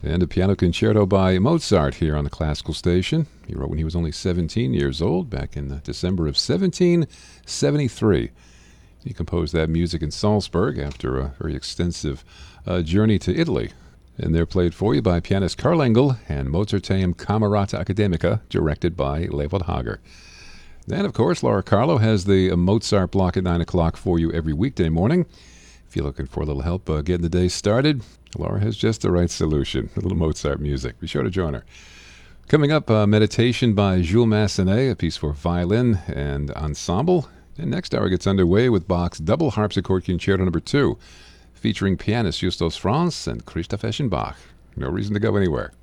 And a piano concerto by Mozart here on the Classical Station. He wrote when he was only 17 years old, back in December of 1773. He composed that music in Salzburg after a very extensive journey to Italy. And they're played for you by pianist Karl Engel and Mozarteum Camerata Academica, directed by Leopold Hager. Then, of course, Laura Carlo has the Mozart block at 9 o'clock for you every weekday morning. If you're looking for a little help getting the day started, Laura has just the right solution, a little Mozart music. Be sure to join her. Coming up, Meditation by Jules Massenet, a piece for violin and ensemble. And next hour gets underway with Bach's Double Harpsichord Concerto No. 2, featuring pianist Justus Franz and Christoph Eschenbach. No reason to go anywhere.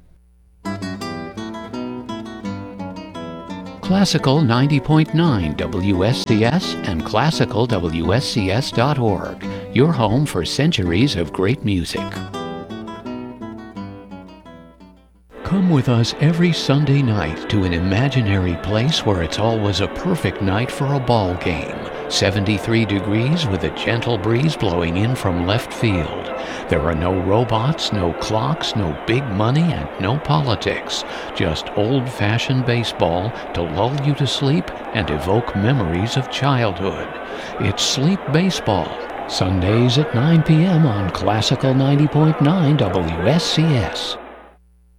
Classical 90.9 WSCS and classicalwscs.org, your home for centuries of great music. Come with us every Sunday night to an imaginary place where it's always a perfect night for a ball game. 73 degrees with a gentle breeze blowing in from left field. There are no robots, no clocks, no big money, and no politics. Just old-fashioned baseball to lull you to sleep and evoke memories of childhood. It's Sleep Baseball, Sundays at 9 p.m. on Classical 90.9 WSCS.